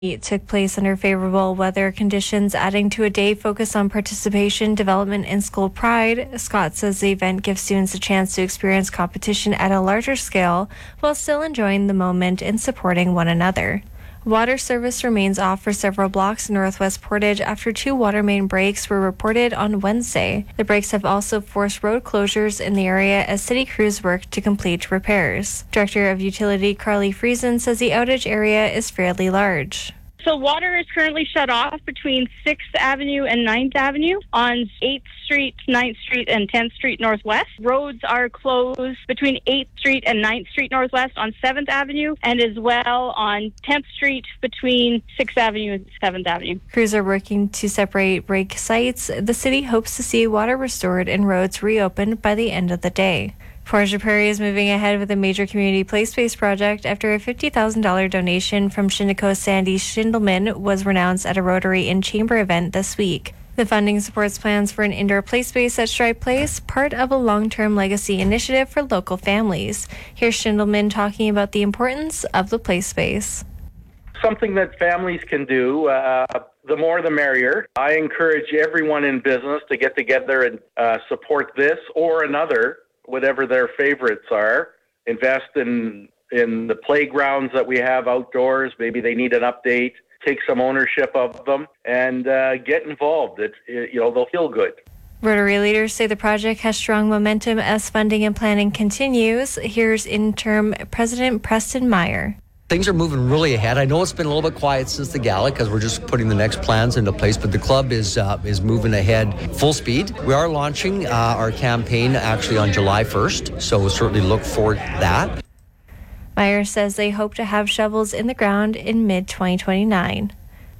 It took place under favorable weather conditions, adding to a day focused on participation, development, and school pride. Scott says the event gives students a chance to experience competition at a larger scale while still enjoying the moment and supporting one another. Water service remains off for several blocks in Northwest Portage after 2 water main breaks were reported on Wednesday. The breaks have also forced road closures in the area as city crews work to complete repairs. Director of Utility Carly Friesen says the outage area is fairly large. So water is currently shut off between 6th Avenue and 9th Avenue on 8th Street, 9th Street, and 10th Street Northwest. Roads are closed between 8th Street and 9th Street Northwest on 7th Avenue, and as well on 10th Street between 6th Avenue and 7th Avenue. Crews are working to separate break sites. The city hopes to see water restored and roads reopened by the end of the day. Portage Prairie is moving ahead with a major community play space project after a $50,000 donation from Shinnecoa Sandy Schindelman was renounced at a Rotary in Chamber event this week. The funding supports plans for an indoor play space at Stripe Place, part of a long-term legacy initiative for local families. Here's Schindelman talking about the importance of the play space. Something that families can do, the more the merrier. I encourage everyone in business to get together and support this or another, whatever their favorites are. Invest in the playgrounds that we have outdoors. Maybe they need an update. Take some ownership of them and get involved. They'll feel good. Rotary leaders say the project has strong momentum as funding and planning continues. Here's interim President Preston Meyer. Things are moving really ahead. I know it's been a little bit quiet since the gala because we're just putting the next plans into place, but the club is moving ahead full speed. We are launching our campaign actually on July 1st, so we'll certainly look forward to that. Meyer says they hope to have shovels in the ground in mid-2029.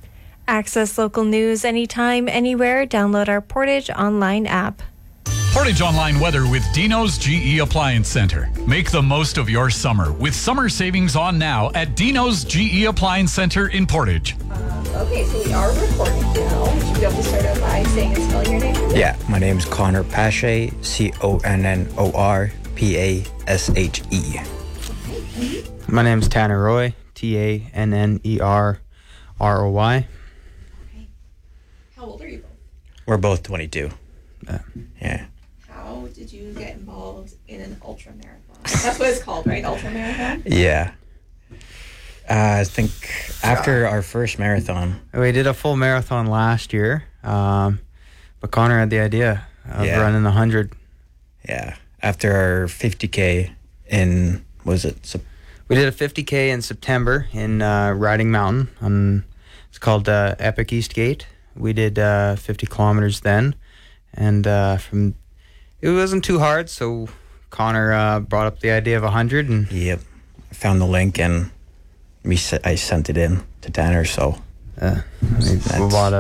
Access local news anytime, anywhere. Download our Portage online app. Portage Online weather with Dino's GE Appliance Center. Make the most of your summer with summer savings on now at Dino's GE Appliance Center in Portage. Okay, so we are recording now. Would you be able to start out by saying and spelling your name? Yeah, my name is Connor Pashe, CONNORPASHE. My name's Tanner Roy, TANNERROY. Okay. How old are you both? We're both 22. Yeah. How did you get involved in an ultra marathon? That's what it's called, right? Ultra marathon? Yeah. I think after our first marathon. We did a full marathon last year, but Connor had the idea of running the 100. Yeah. After our 50K in, We did a 50K in September in Riding Mountain. It's called Epic East Gate. We did 50 kilometers then. And it wasn't too hard, so Connor brought up the idea of 100. And yep, I found the link and I sent it in to Tanner. So we bought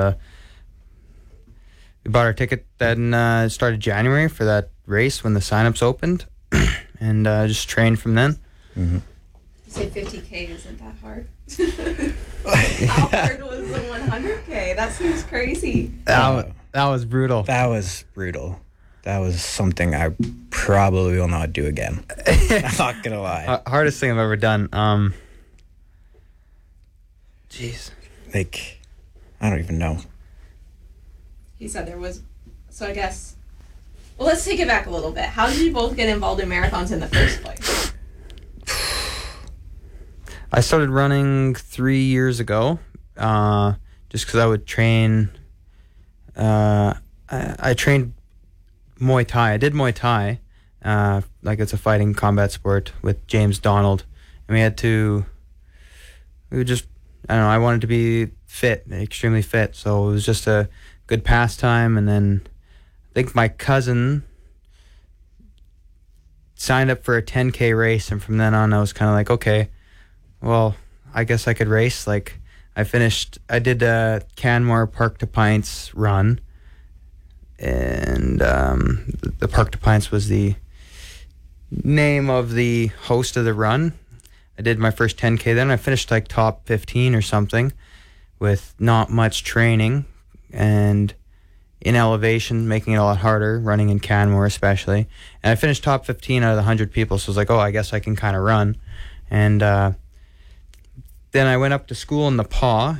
our ticket. Then started January for that race when the signups opened, and just trained from then. Mm-hmm. You say 50K isn't that hard? How hard was the 100K? That seems crazy. That was brutal. That was brutal. That was something I probably will not do again. I'm not gonna lie. Hardest thing I've ever done. Jeez. Like, I don't even know. He said there was. So I guess. Well, let's take it back a little bit. How did you both get involved in marathons in the first place? I started running 3 years ago, just because I would train. I trained Muay Thai. I did Muay Thai, like it's a fighting combat sport with James Donald, and I I wanted to be fit, extremely fit, so it was just a good pastime. And then I think my cousin signed up for a 10K race, and from then on I was kind of like, okay, well, I guess I could race. Like, I did a Canmore Park to Pints run, and the Park to Pints was the name of the host of the run. I did my first 10K, then I finished like top 15 or something with not much training and in elevation, making it a lot harder, running in Canmore especially. And I finished top 15 out of the 100 people, so I was like, oh, I guess I can kind of run. And then I went up to school in the Paw,